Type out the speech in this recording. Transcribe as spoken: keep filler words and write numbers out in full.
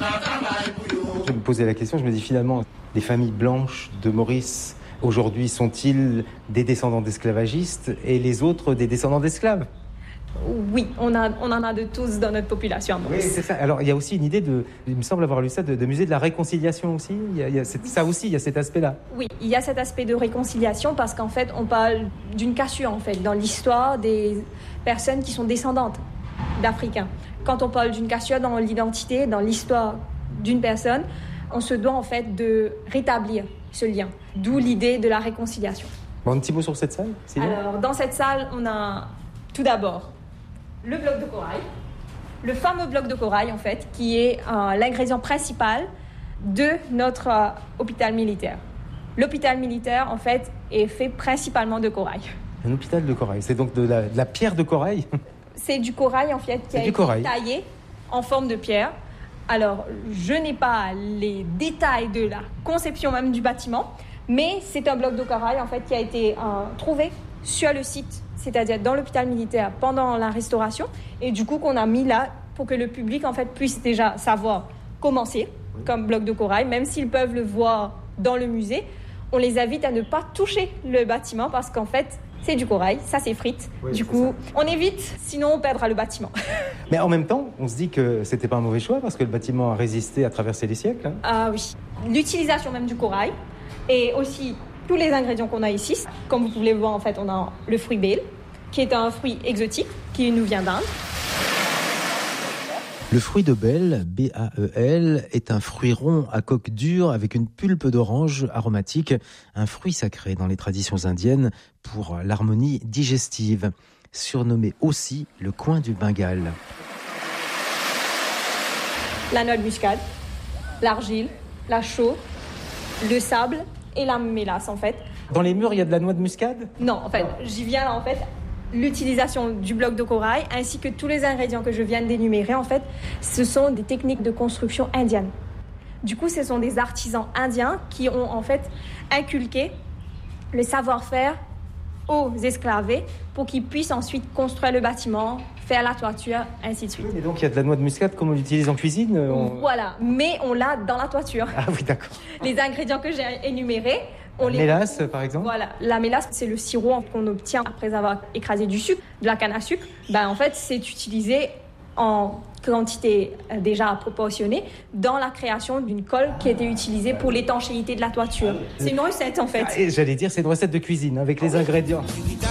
Je me posais la question, je me dis finalement, les familles blanches de Maurice, aujourd'hui, sont-ils des descendants d'esclavagistes et les autres des descendants d'esclaves ? Oui, on, a, on en a de tous dans notre population. Oui, c'est ça. Alors, il y a aussi une idée de, il me semble avoir lu ça, de, de musée de la réconciliation aussi. Il y a, il y a cette, ça aussi, il y a cet aspect-là. Oui, il y a cet aspect de réconciliation parce qu'en fait, on parle d'une cassure en fait dans l'histoire des personnes qui sont descendantes d'Africains. Quand on parle d'une cassure dans l'identité, dans l'histoire d'une personne, on se doit en fait de rétablir ce lien. D'où l'idée de la réconciliation. Bon, un petit mot sur cette salle, sinon. Alors, dans cette salle, on a tout d'abord le bloc de corail, le fameux bloc de corail en fait, qui est euh, l'ingrédient principal de notre euh, hôpital militaire. L'hôpital militaire en fait est fait principalement de corail. Un hôpital de corail, c'est donc de la, de la pierre de corail ? C'est du corail en fait qui c'est a été corail. taillé en forme de pierre. Alors, je n'ai pas les détails de la conception même du bâtiment, mais c'est un bloc de corail en fait qui a été euh, trouvé sur le site, c'est-à-dire dans l'hôpital militaire pendant la restauration, et du coup qu'on a mis là pour que le public en fait puisse déjà savoir comment c'est comme bloc de corail, même s'ils peuvent le voir dans le musée. On les invite à ne pas toucher le bâtiment parce qu'en fait c'est du corail, ça s'effrite. Oui, du coup, ça. On évite, sinon on perdra le bâtiment. Mais en même temps, on se dit que c'était pas un mauvais choix parce que le bâtiment a résisté à traverser les siècles. Hein. Ah oui, l'utilisation même du corail et aussi tous les ingrédients qu'on a ici. Comme vous pouvez le voir, en fait, on a le fruit bale, qui est un fruit exotique qui nous vient d'Inde. Le fruit de Bel, B A E L, est un fruit rond à coque dure avec une pulpe d'orange aromatique, un fruit sacré dans les traditions indiennes pour l'harmonie digestive, surnommé aussi le coin du Bengale. La noix de muscade, l'argile, la chaux, le sable et la mélasse en fait. Dans les murs, il y a de la noix de muscade ? Non, en fait, j'y viens là en fait. L'utilisation du bloc de corail ainsi que tous les ingrédients que je viens d'énumérer, en fait, ce sont des techniques de construction indiennes. Du coup, ce sont des artisans indiens qui ont en fait inculqué le savoir-faire aux esclavés pour qu'ils puissent ensuite construire le bâtiment, faire la toiture, ainsi de suite. Oui, mais donc il y a de la noix de muscade comme on l'utilise en cuisine on... Voilà, mais on l'a dans la toiture. Ah oui, d'accord. Les ingrédients que j'ai énumérés, on la les... mélasse, par exemple. Voilà, la mélasse, c'est le sirop qu'on obtient après avoir écrasé du sucre, de la canne à sucre. Ben, en fait, c'est utilisé en quantité déjà proportionnée dans la création d'une colle qui a été utilisée pour l'étanchéité de la toiture. C'est une recette, en fait. Ah, j'allais dire, c'est une recette de cuisine avec les ingrédients.